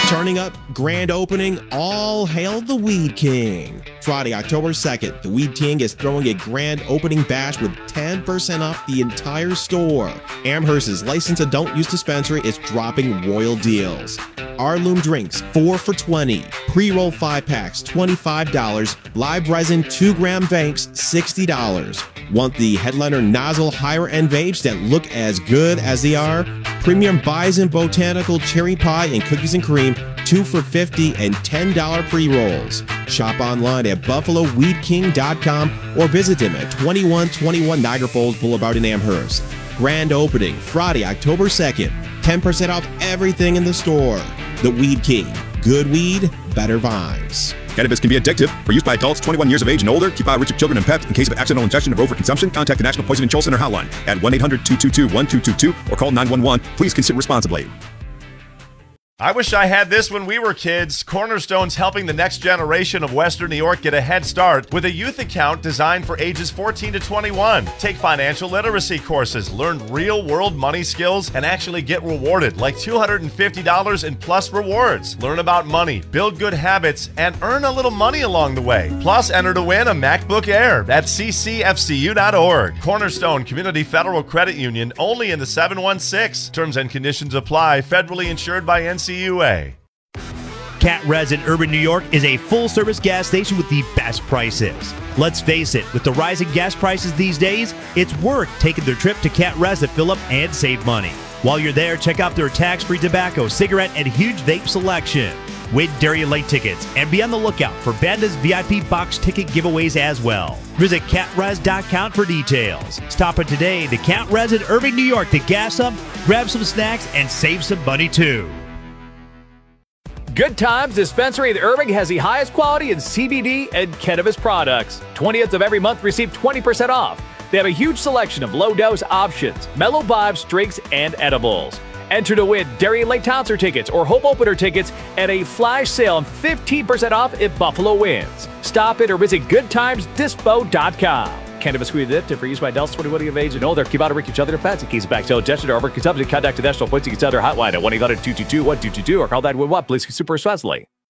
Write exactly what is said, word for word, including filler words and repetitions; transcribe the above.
Turning up, grand opening, all hail the Weed King. Friday, October second, the Weed King is throwing a grand opening bash with ten percent off the entire store. Amherst's licensed adult use dispensary is dropping royal deals. Heirloom drinks, four for twenty. Pre-roll five packs, twenty-five dollars. Live resin two gram vapes, sixty dollars. Want the headliner nozzle higher end vapes that look as good as they are? Premium Bison Botanical Cherry Pie and Cookies and Cream, two for fifty and ten dollars pre-rolls. Shop online at buffalo weed king dot com or visit them at twenty-one twenty-one Niagara Falls Boulevard in Amherst. Grand opening Friday, October second. ten percent off everything in the store. The Weed King. Good weed, better vibes. Cannabis can be addictive. For use by adults twenty-one years of age and older. Keep out with children and pets. In case of accidental ingestion or overconsumption, contact the National Poison Control Center hotline at one eight hundred two two two one two two two or call nine one one. Please consume responsibly. I wish I had this when we were kids. Cornerstone's helping the next generation of Western New York get a head start with a youth account designed for ages fourteen to twenty-one. Take financial literacy courses, learn real-world money skills, and actually get rewarded, like two hundred fifty dollars in plus rewards. Learn about money, build good habits, and earn a little money along the way. Plus, enter to win a MacBook Air at c c f c u dot org. Cornerstone Community Federal Credit Union, only in the seven one six. Terms and conditions apply. Federally insured by N C U A. Cat Res in urban New York is a full-service gas station with the best prices. Let's face it, with the rising gas prices these days, it's worth taking their trip to Cat Res to fill up and save money. While you're there, check out their tax-free tobacco, cigarette, and huge vape selection. Win Darien Lake tickets and be on the lookout for Banda's V I P box ticket giveaways as well. Visit cat res dot com for details. Stop in today to Cat Res in Irving, New York to gas up, grab some snacks, and save some money too. Good Times Dispensary in Irving has the highest quality in C B D and cannabis products. twentieth of every month receive twenty percent off. They have a huge selection of low-dose options, mellow vibes, drinks, and edibles. Enter to win Darien Lake Concert tickets or Home Opener tickets at a flash sale and fifteen percent off if Buffalo wins. Stop in or visit good times dispo dot com. Cannabis created addictive for use by adults twenty-one years of age and older. Keep out of reach each other and pets. In case of back ingestion or overconsumption, contact the National Poison Control Center hotline at one eight hundred two two two one two two two or call nine one one. Please consume responsibly.